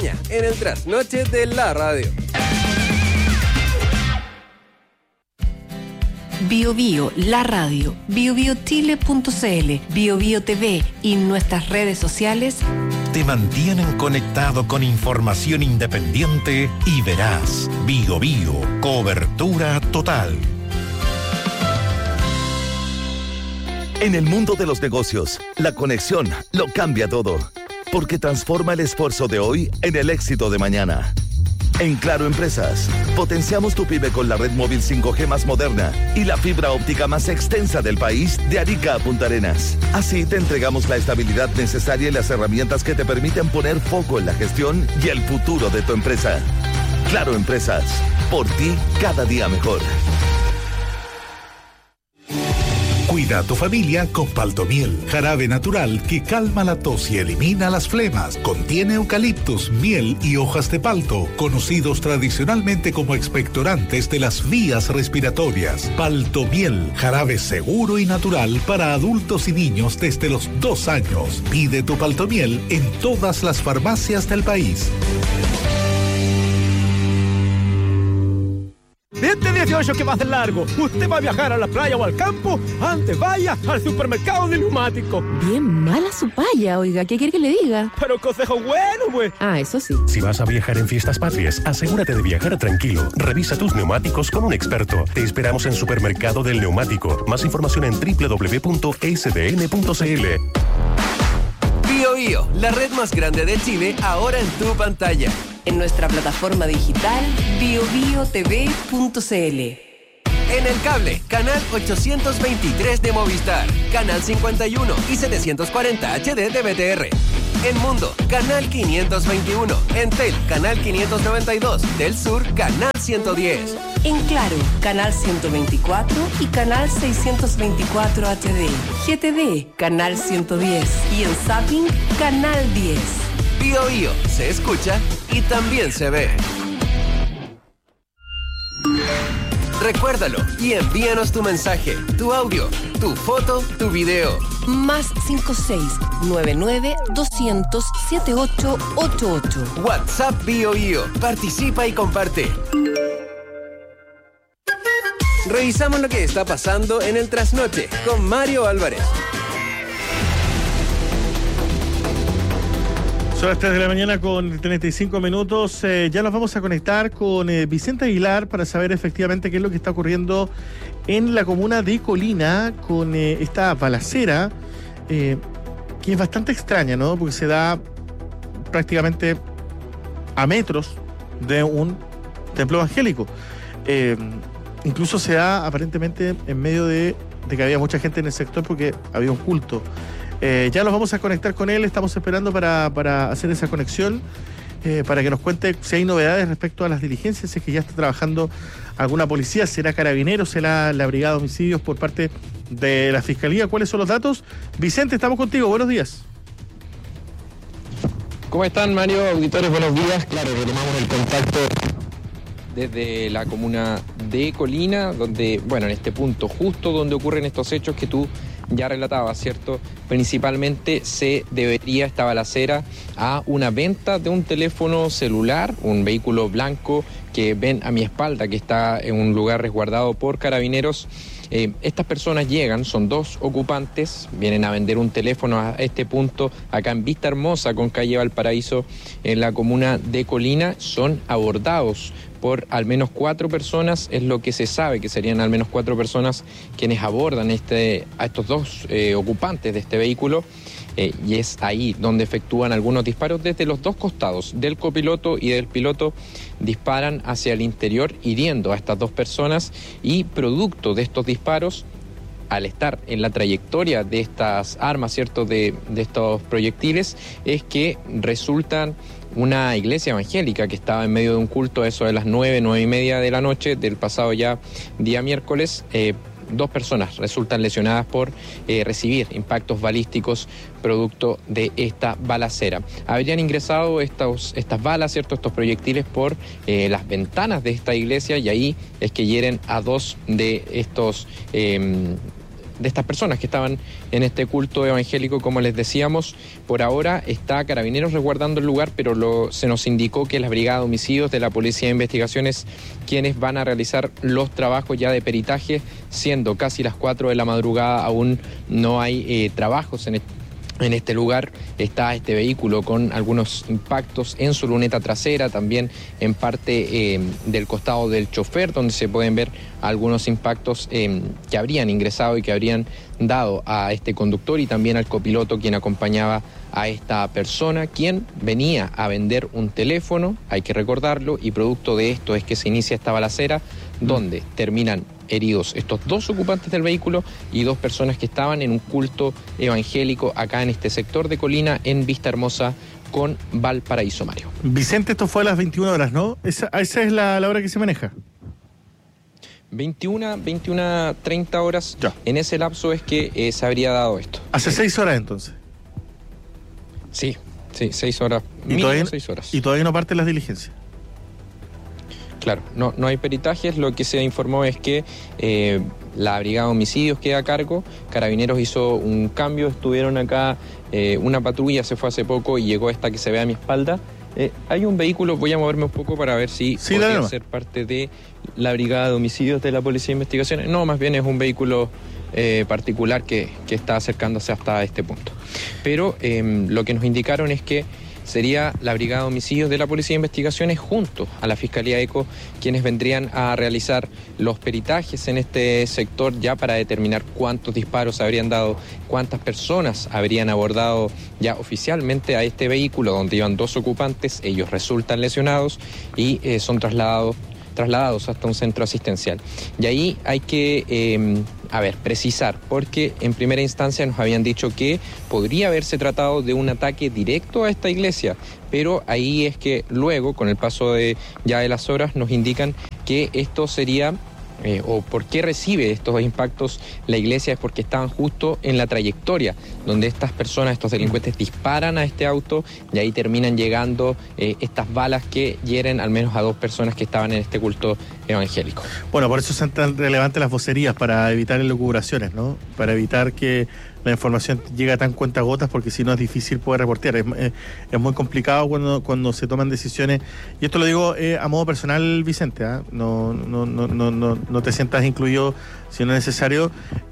Pantalla, en el trasnoche de la radio. Bio Bio, la radio, biobiochile.cl, Bio Bio TV y nuestras redes sociales te mantienen conectado con información independiente y veraz. Bio Bio, cobertura total. En el mundo de los negocios, la conexión lo cambia todo, porque transforma el esfuerzo de hoy en el éxito de mañana. En Claro Empresas, potenciamos tu pyme con la red móvil 5G más moderna y la fibra óptica más extensa del país de Arica a Punta Arenas. Así te entregamos la estabilidad necesaria y las herramientas que te permiten poner foco en la gestión y el futuro de tu empresa. Claro Empresas, por ti cada día mejor. Cuida a tu familia con Paltomiel, jarabe natural que calma la tos y elimina las flemas. Contiene eucaliptus, miel y hojas de palto, conocidos tradicionalmente como expectorantes de las vías respiratorias. Paltomiel, jarabe seguro y natural para adultos y niños desde los 2 años. Pide tu Paltomiel en todas las farmacias del país. Este 18 que va a ser largo, usted va a viajar a la playa o al campo, antes vaya al supermercado de neumáticos. Bien mala su paya, oiga, ¿qué quiere que le diga? Pero consejo bueno, pues. Ah, eso sí. Si vas a viajar en Fiestas Patrias, asegúrate de viajar tranquilo. Revisa tus neumáticos con un experto. Te esperamos en Supermercado del Neumático. Más información en www.sdn.cl. Bio Bio, la red más grande de Chile, ahora en tu pantalla. en nuestra plataforma digital biobiotv.cl. En el cable, canal 823 de Movistar, canal 51 y 740 HD de BTR. En Mundo, canal 521. En Tel, canal 592. Del Sur, canal 110. En Claro, canal 124 y canal 624 HD. GTV, canal 110. Y en Zapping, canal 10. Bio Bio, se escucha y también se ve. Recuérdalo y envíanos tu mensaje, tu audio, tu foto, tu video. Más 56-99-200-7888. WhatsApp Bio Bio. Participa y comparte. Revisamos lo que está pasando en el trasnoche con Mario Álvarez. Son las 3 de la mañana con 35 minutos. Ya nos vamos a conectar con Vicente Aguilar para saber efectivamente qué es lo que está ocurriendo en la comuna de Colina con esta balacera, que es bastante extraña, ¿no? Porque se da prácticamente a metros de un templo evangélico. Incluso se da aparentemente en medio de que había mucha gente en el sector porque había un culto. Ya nos vamos a conectar con él, estamos esperando para hacer esa conexión, para que nos cuente si hay novedades respecto a las diligencias, si es que ya está trabajando alguna policía, será Carabineros, será la Brigada de Homicidios por parte de la Fiscalía. ¿Cuáles son los datos? Vicente, estamos contigo, buenos días. ¿Cómo están, Mario? Auditores, buenos días. Claro, retomamos el contacto desde la comuna de Colina, donde, bueno, en este punto, justo donde ocurren estos hechos que tú ya relatabas, ¿cierto? Principalmente se debería esta balacera a una venta de un teléfono celular, un vehículo blanco que ven a mi espalda, que está en un lugar resguardado por Carabineros. Estas personas llegan, son dos ocupantes, vienen a vender un teléfono a este punto, acá en Vista Hermosa, con calle Valparaíso, en la comuna de Colina. Son abordados por al menos 4 personas, es lo que se sabe, que serían al menos 4 personas quienes abordan a estos dos ocupantes de este vehículo. Y es ahí donde efectúan algunos disparos desde los dos costados, del copiloto y del piloto, disparan hacia el interior hiriendo a estas dos personas, y producto de estos disparos, al estar en la trayectoria de estas armas, ¿cierto?, de estos proyectiles, es que resultan una iglesia evangélica que estaba en medio de un culto a eso de las 9:30 de la noche del pasado ya día miércoles. 2 personas resultan lesionadas por recibir impactos balísticos producto de esta balacera. Habrían ingresado estas balas, ¿cierto?, estos proyectiles por las ventanas de esta iglesia, y ahí es que hieren a 2 de estos estas personas que estaban en este culto evangélico. Como les decíamos, por ahora está Carabineros resguardando el lugar, pero se nos indicó que la Brigada de Homicidios de la Policía de Investigaciones quienes van a realizar los trabajos ya de peritaje, siendo casi las 4 de la madrugada, aún no hay trabajos en este lugar. Está este vehículo con algunos impactos en su luneta trasera, también en parte del costado del chofer, donde se pueden ver algunos impactos que habrían ingresado y que habrían dado a este conductor y también al copiloto quien acompañaba a esta persona, quien venía a vender un teléfono, hay que recordarlo, y producto de esto es que se inicia esta balacera, donde terminan heridos estos 2 ocupantes del vehículo y 2 personas que estaban en un culto evangélico acá en este sector de Colina, en Vista Hermosa con Valparaíso, Mario. Vicente, esto fue a las 21 horas, ¿no? Esa es la hora que se maneja. 21:30 horas, ya. En ese lapso es que se habría dado esto. Hace 6 horas entonces. Sí, 6 horas. Mínimo 6 horas. Y todavía no parten las diligencias. Claro, no hay peritajes. Lo que se informó es que la Brigada de Homicidios queda a cargo. Carabineros hizo un cambio, estuvieron acá, una patrulla se fue hace poco y llegó esta que se ve a mi espalda. Hay un vehículo, voy a moverme un poco para ver si podría ser parte de la Brigada de Homicidios de la Policía de Investigaciones. No, más bien es un vehículo particular que está acercándose hasta este punto. Pero lo que nos indicaron es que sería la Brigada de Homicidios de la Policía de Investigaciones junto a la Fiscalía ECO quienes vendrían a realizar los peritajes en este sector ya para determinar cuántos disparos habrían dado, cuántas personas habrían abordado ya oficialmente a este vehículo donde iban 2 ocupantes. Ellos resultan lesionados y son trasladados hasta un centro asistencial. Y ahí hay que, precisar, porque en primera instancia nos habían dicho que podría haberse tratado de un ataque directo a esta iglesia, pero ahí es que luego, con el paso de las horas, nos indican que esto sería... o por qué recibe estos impactos la iglesia es porque estaban justo en la trayectoria donde estas personas, estos delincuentes disparan a este auto y ahí terminan llegando estas balas que hieren al menos a 2 personas que estaban en este culto evangélico. Bueno, por eso son tan relevantes las vocerías, para evitar elucubraciones, ¿no? Para evitar que la información llegue a tan cuentagotas, porque si no es difícil poder reportear. Es muy complicado cuando se toman decisiones, y esto lo digo a modo personal, Vicente, ¿eh? No te sientas incluido si no es necesario.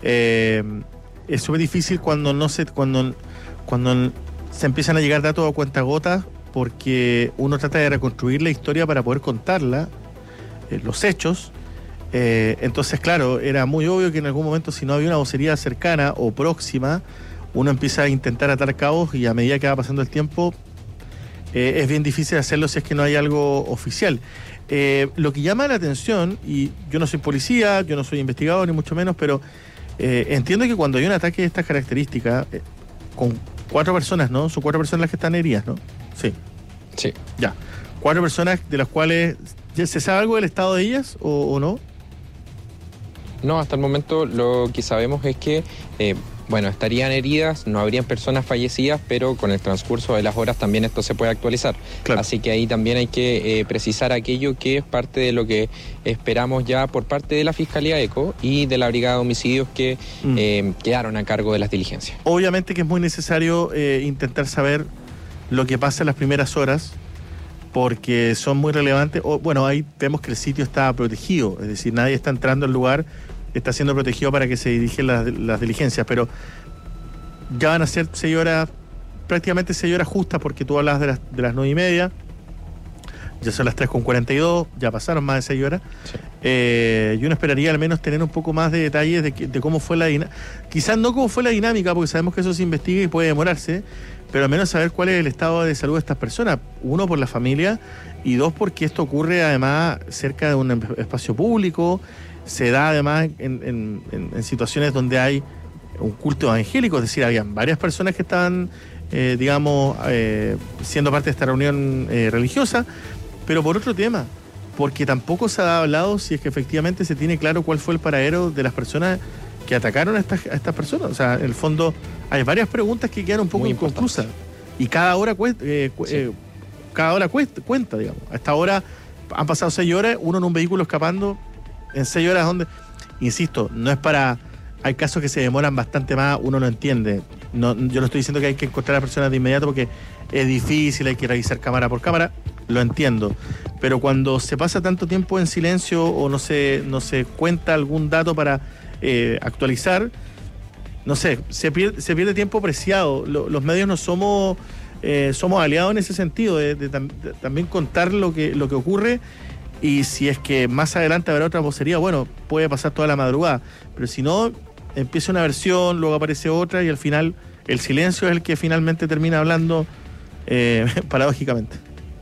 Es súper difícil cuando se empiezan a llegar datos a cuentagotas, porque uno trata de reconstruir la historia para poder contarla, los hechos. Entonces, claro, era muy obvio que en algún momento, si no había una vocería cercana o próxima, uno empieza a intentar atar cabos, y a medida que va pasando el tiempo es bien difícil hacerlo si es que no hay algo oficial. Lo que llama la atención, y yo no soy policía, yo no soy investigador, ni mucho menos, pero entiendo que cuando hay un ataque de estas características, con 4 personas, ¿no? Son 4 personas las que están heridas, ¿no? Sí. Ya. 4 personas de las cuales... ¿Se sabe algo del estado de ellas o no? No, hasta el momento lo que sabemos es que, estarían heridas, no habrían personas fallecidas, pero con el transcurso de las horas también esto se puede actualizar. Claro. Así que ahí también hay que precisar aquello que es parte de lo que esperamos ya por parte de la Fiscalía ECO y de la Brigada de Homicidios que quedaron a cargo de las diligencias. Obviamente que es muy necesario intentar saber lo que pasa en las primeras horas, porque son muy relevantes. Ahí vemos que el sitio está protegido, es decir, nadie está entrando al lugar, está siendo protegido para que se dirigen las diligencias, pero ya van a ser 6 horas, prácticamente 6 horas justas, porque tú hablas de las 9:30, ya son las 3:42, ya pasaron más de 6 horas. Sí. Y uno esperaría al menos tener un poco más de detalles de cómo fue la dinámica, quizás no cómo fue la dinámica, porque sabemos que eso se investiga y puede demorarse, pero al menos saber cuál es el estado de salud de estas personas. 1, por la familia, y 2, porque esto ocurre además cerca de un espacio público, se da además en situaciones donde hay un culto evangélico, es decir, habían varias personas que estaban, siendo parte de esta reunión religiosa, pero por otro tema, porque tampoco se ha hablado si es que efectivamente se tiene claro cuál fue el paradero de las personas que atacaron a estas personas. O sea, en el fondo hay varias preguntas que quedan un poco inconclusas, y cada hora cuenta, digamos. Hasta ahora han pasado 6 horas, uno en un vehículo escapando, en 6 horas donde, insisto, no es para hay casos que se demoran bastante más, uno lo entiende. No, yo no estoy diciendo que hay que encontrar a las personas de inmediato porque es difícil, hay que revisar cámara por cámara, lo entiendo. Pero cuando se pasa tanto tiempo en silencio o no se cuenta algún dato para actualizar, no sé, se pierde tiempo preciado. Los medios no somos aliados en ese sentido, de también contar lo que ocurre, y si es que más adelante habrá otra vocería, bueno, puede pasar toda la madrugada, pero si no, empieza una versión, luego aparece otra y al final el silencio es el que finalmente termina hablando, paradójicamente.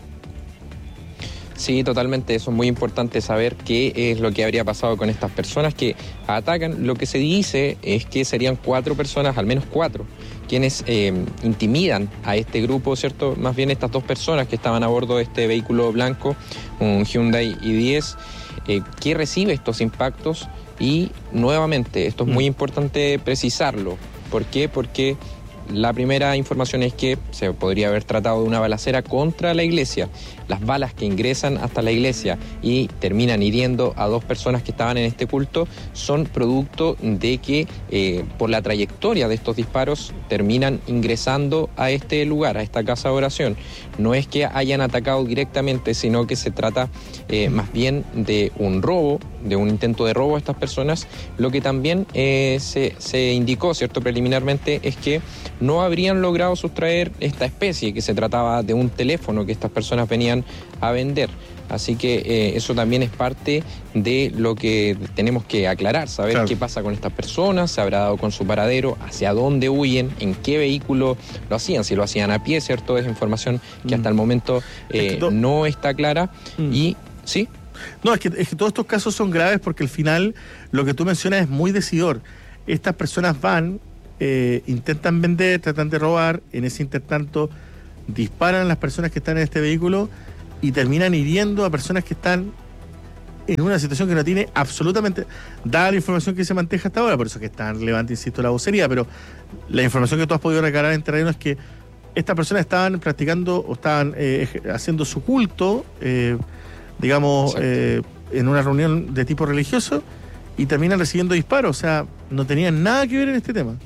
Sí, totalmente, eso es muy importante saber qué es lo que habría pasado con estas personas que atacan. Lo que se dice es que serían 4 personas, al menos 4, quienes intimidan a este grupo, ¿cierto? Más bien estas 2 personas que estaban a bordo de este vehículo blanco, un Hyundai i10, que recibe estos impactos. Y nuevamente, esto es muy importante precisarlo. ¿Por qué? Porque la primera información es que se podría haber tratado de una balacera contra la iglesia. Las balas que ingresan hasta la iglesia y terminan hiriendo a 2 personas que estaban en este culto son producto de que por la trayectoria de estos disparos terminan ingresando a este lugar, a esta casa de oración. No es que hayan atacado directamente, sino que se trata más bien de un robo, de un intento de robo a estas personas. Lo que también se indicó, ¿cierto?, preliminarmente, es que no habrían logrado sustraer esta especie, que se trataba de un teléfono que estas personas venían a vender. Así que eso también es parte de lo que tenemos que aclarar, saber qué pasa con estas personas, se habrá dado con su paradero, hacia dónde huyen, en qué vehículo lo hacían, si lo hacían a pie, ¿cierto? Es información que hasta el momento no está clara. Y, ¿sí? No, es que todos estos casos son graves porque al final lo que tú mencionas es muy decidor. Estas personas van, intentan vender, tratan de robar, en ese intertanto disparan a las personas que están en este vehículo y terminan hiriendo a personas que están en una situación que no tiene absolutamente, dada la información que se maneja hasta ahora, por eso que es tan relevante, insisto, la vocería, pero la información que tú has podido recabar en terreno es que estas personas estaban practicando o estaban haciendo su culto, digamos, en una reunión de tipo religioso, y terminan recibiendo disparos. O sea, no tenían nada que ver en este tema.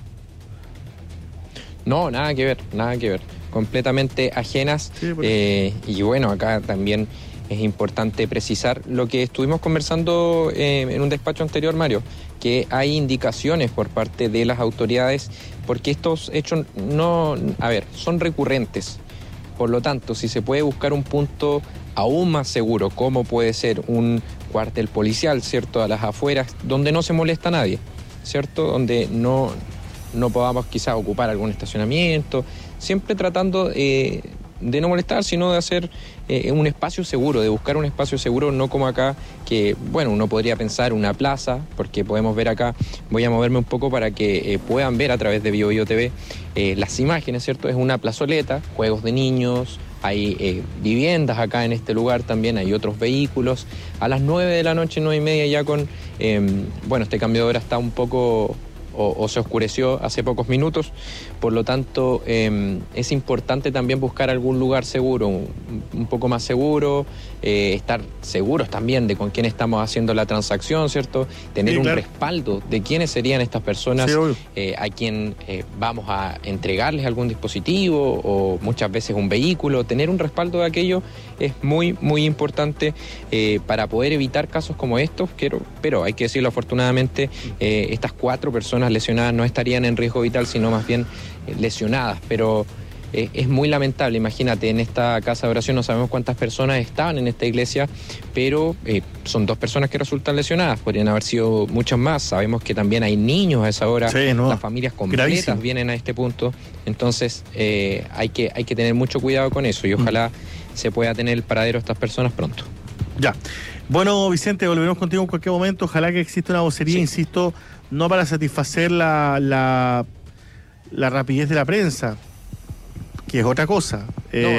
No, nada que ver. Completamente ajenas. Sí, y bueno, acá también es importante precisar lo que estuvimos conversando en un despacho anterior, Mario, que hay indicaciones por parte de las autoridades, porque estos hechos son recurrentes. Por lo tanto, si se puede buscar un punto aún más seguro, como puede ser un cuartel policial, ¿cierto?, a las afueras, donde no se molesta a nadie, ¿cierto?, donde no podamos quizás ocupar algún estacionamiento, siempre tratando de no molestar, sino de hacer un espacio seguro, de buscar un espacio seguro, no como acá, que bueno, uno podría pensar una plaza, porque podemos ver acá, voy a moverme un poco para que puedan ver a través de Bio TV las imágenes, ¿cierto? Es una plazoleta, juegos de niños, hay viviendas acá en este lugar también, hay otros vehículos. A las 9 de la noche, 9:30 ya con, este cambio de hora está un poco... O se oscureció hace pocos minutos, por lo tanto es importante también buscar algún lugar seguro, un poco más seguro, estar seguros también de con quién estamos haciendo la transacción, ¿cierto? Tener un respaldo de quiénes serían estas personas, a quien vamos a entregarles algún dispositivo o muchas veces un vehículo. Tener un respaldo de aquello es muy, muy importante para poder evitar casos como estos, pero hay que decirlo, afortunadamente estas 4 personas lesionadas no estarían en riesgo vital, sino más bien lesionadas, pero es muy lamentable. Imagínate, en esta casa de oración no sabemos cuántas personas estaban en esta iglesia, pero son 2 personas que resultan lesionadas, podrían haber sido muchas más. Sabemos que también hay niños a esa hora, las familias completas vienen a este punto, entonces hay que tener mucho cuidado con eso y ojalá se pueda tener el paradero de estas personas pronto. Ya. Bueno, Vicente, volveremos contigo en cualquier momento. Ojalá que exista una vocería, insisto, no para satisfacer la rapidez de la prensa, que es otra cosa,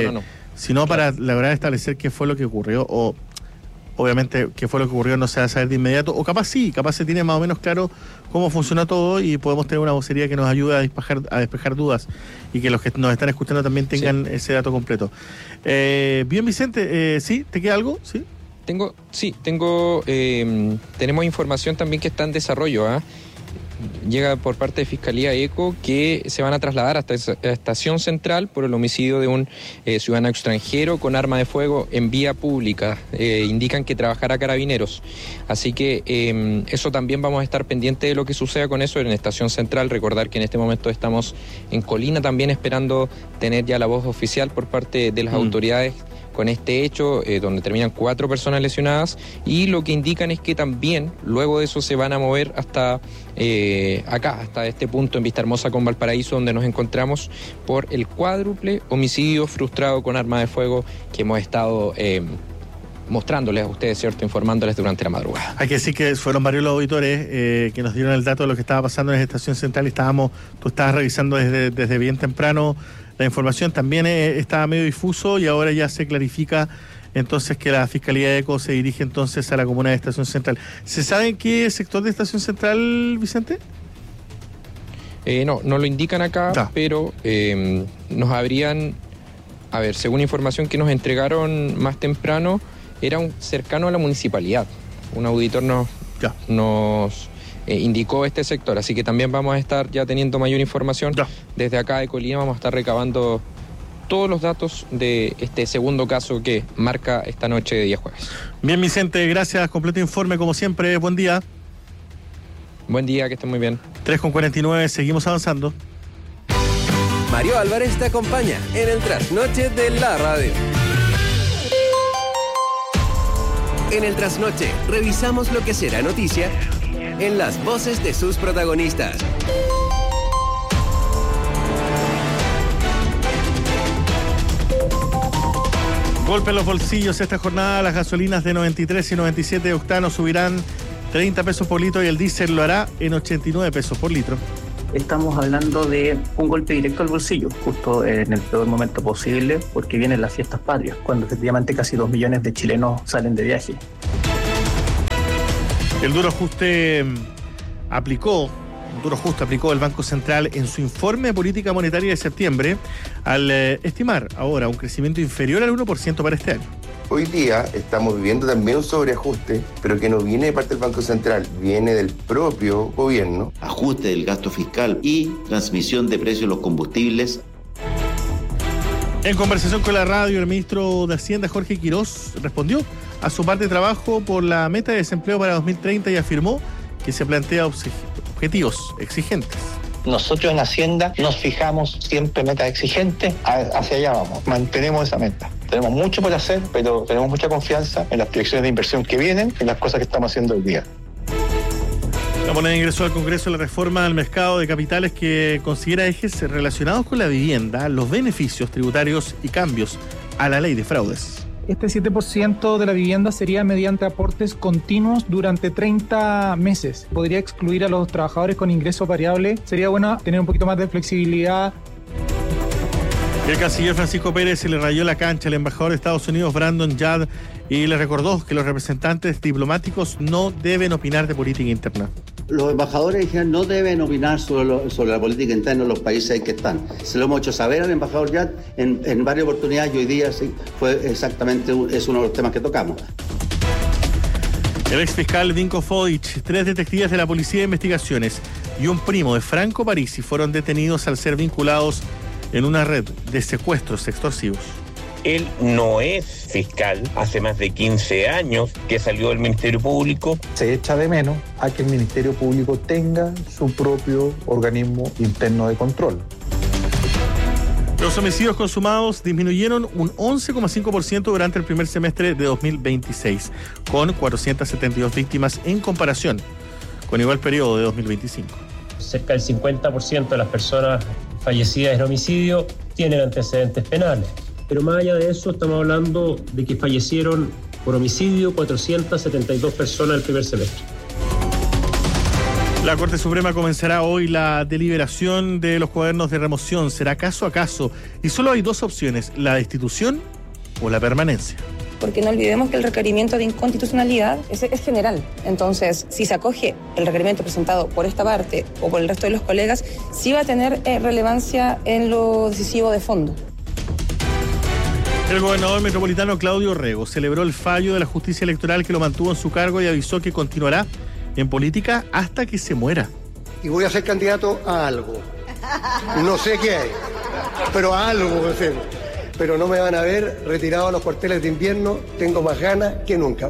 sino para lograr establecer qué fue lo que ocurrió, o obviamente qué fue lo que ocurrió no se va a saber de inmediato, o capaz se tiene más o menos claro cómo funciona todo y podemos tener una vocería que nos ayude a despejar dudas y que los que nos están escuchando también tengan ese dato completo. Bien, Vicente, ¿sí? ¿Te queda algo? ¿Sí? Tenemos información también que está en desarrollo. llega por parte de Fiscalía ECO que se van a trasladar hasta Estación Central por el homicidio de un ciudadano extranjero con arma de fuego en vía pública. Indican que trabajará Carabineros. Así que eso también vamos a estar pendientes de lo que suceda con eso en Estación Central. Recordar que en este momento estamos en Colina también esperando tener ya la voz oficial por parte de las autoridades con este hecho, donde terminan 4 personas lesionadas, y lo que indican es que también luego de eso se van a mover hasta acá, hasta este punto en Vistahermosa con Valparaíso, donde nos encontramos por el cuádruple homicidio frustrado con arma de fuego que hemos estado mostrándoles a ustedes, ¿cierto?, informándoles durante la madrugada. Hay que decir que fueron varios los auditores que nos dieron el dato de lo que estaba pasando en la Estación Central y tú estabas revisando desde bien temprano la información. También estaba medio difuso y ahora ya se clarifica entonces que la Fiscalía de ECO se dirige entonces a la comuna de Estación Central. ¿Se sabe en qué sector de Estación Central, Vicente? No lo indican acá, pero nos habrían, según información que nos entregaron más temprano, era cercano a la municipalidad. Un auditor nos indicó este sector, así que también vamos a estar ya teniendo mayor información. Desde acá de Colina vamos a estar recabando todos los datos de este segundo caso que marca esta noche de día jueves. Bien, Vicente, gracias, completo informe como siempre, buen día. Buen día, que estén muy bien. 3:49, seguimos avanzando. Mario Álvarez te acompaña en el trasnoche de la radio. En el trasnoche revisamos lo que será noticia en las voces de sus protagonistas. Golpe en los bolsillos esta jornada. Las gasolinas de 93 y 97 octanos subirán 30 pesos por litro y el diésel lo hará en 89 pesos por litro. Estamos hablando de un golpe directo al bolsillo, justo en el peor momento posible, porque vienen las fiestas patrias, cuando efectivamente casi 2 millones de chilenos salen de viaje. El duro ajuste aplicó el Banco Central en su informe de política monetaria de septiembre al estimar ahora un crecimiento inferior al 1% para este año. Hoy día estamos viviendo también un sobreajuste, pero que no viene de parte del Banco Central, viene del propio gobierno. Ajuste del gasto fiscal y transmisión de precios de los combustibles. En conversación con la radio, el ministro de Hacienda, Jorge Quirós, respondió a su parte de trabajo por la meta de desempleo para 2030 y afirmó que se plantea objetivos exigentes. Nosotros en Hacienda nos fijamos siempre metas exigentes, hacia allá vamos, mantenemos esa meta. Tenemos mucho por hacer, pero tenemos mucha confianza en las proyecciones de inversión que vienen, en las cosas que estamos haciendo hoy día. La moneda ingresó al Congreso la reforma al mercado de capitales que considera ejes relacionados con la vivienda, los beneficios tributarios y cambios a la ley de fraudes. Este 7% de la vivienda sería mediante aportes continuos durante 30 meses. Podría excluir a los trabajadores con ingreso variable. Sería bueno tener un poquito más de flexibilidad. El canciller Francisco Pérez se le rayó la cancha al embajador de Estados Unidos, Brandon Judd, y le recordó que los representantes diplomáticos no deben opinar de política interna. Los embajadores en general no deben opinar sobre la política interna de los países en que están. Se lo hemos hecho saber al embajador Judd en varias oportunidades y hoy día sí, es uno de los temas que tocamos. El exfiscal Vinko Fodic, 3 detectives de la Policía de Investigaciones y un primo de Franco Parisi fueron detenidos al ser vinculados en una red de secuestros extorsivos. Él no es fiscal, hace más de 15 años que salió del Ministerio Público. Se echa de menos a que el Ministerio Público tenga su propio organismo interno de control. Los homicidios consumados disminuyeron un 11,5% durante el primer semestre de 2026, con 472 víctimas en comparación con igual periodo de 2025. Cerca del 50% de las personas fallecidas en homicidio tienen antecedentes penales. Pero más allá de eso, estamos hablando de que fallecieron por homicidio 472 personas el primer semestre. La Corte Suprema comenzará hoy la deliberación de los cuadernos de remoción. Será caso a caso y solo hay 2 opciones, la destitución o la permanencia. Porque no olvidemos que el requerimiento de inconstitucionalidad es general. Entonces, si se acoge el requerimiento presentado por esta parte o por el resto de los colegas, sí va a tener relevancia en lo decisivo de fondo. El gobernador metropolitano Claudio Rego celebró el fallo de la justicia electoral que lo mantuvo en su cargo y avisó que continuará en política hasta que se muera. y voy a ser candidato a algo. No sé qué hay, pero a algo voy a ser. Pero no me van a ver retirado a los cuarteles de invierno, tengo más ganas que nunca.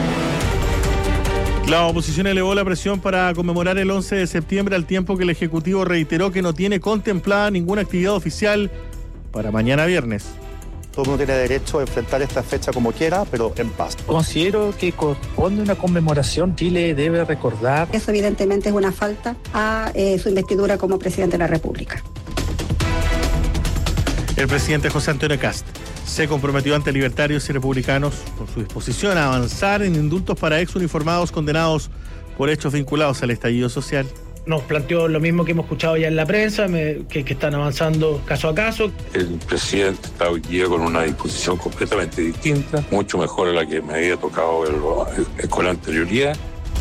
La oposición elevó la presión para conmemorar el 11 de septiembre al tiempo que el Ejecutivo reiteró que no tiene contemplada ninguna actividad oficial para mañana viernes. Todo el mundo tiene derecho a enfrentar esta fecha como quiera, pero en paz. Considero que corresponde una conmemoración. Chile debe recordar. Eso evidentemente es una falta a su investidura como presidente de la República. El presidente José Antonio Kast se comprometió ante libertarios y republicanos con su disposición a avanzar en indultos para exuniformados condenados por hechos vinculados al estallido social. Nos planteó lo mismo que hemos escuchado ya en la prensa, que están avanzando caso a caso. El presidente está hoy día con una disposición completamente distinta, mucho mejor a la que me había tocado con la anterioridad.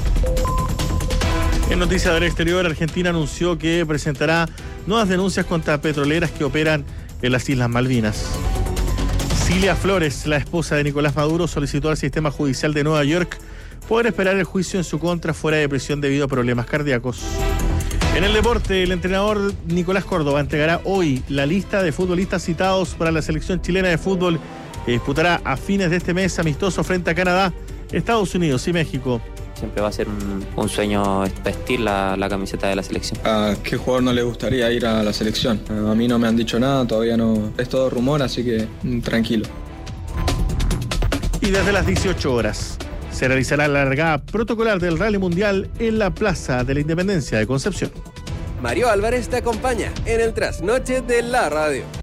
En noticias del exterior, Argentina anunció que presentará nuevas denuncias contra petroleras que operan en las Islas Malvinas. Cilia Flores, la esposa de Nicolás Maduro, solicitó al sistema judicial de Nueva York poder esperar el juicio en su contra fuera de prisión debido a problemas cardíacos. En el deporte, el entrenador Nicolás Córdoba entregará hoy la lista de futbolistas citados para la selección chilena de fútbol que disputará a fines de este mes amistoso frente a Canadá, Estados Unidos y México. Siempre va a ser un sueño vestir la camiseta de la selección. ¿A qué jugador no le gustaría ir a la selección? A mí no me han dicho nada, todavía no. Es todo rumor, así que tranquilo. Y desde las 18 horas se realizará la largada protocolar del Rally Mundial en la Plaza de la Independencia de Concepción. Mario Álvarez te acompaña en el trasnoche de la radio.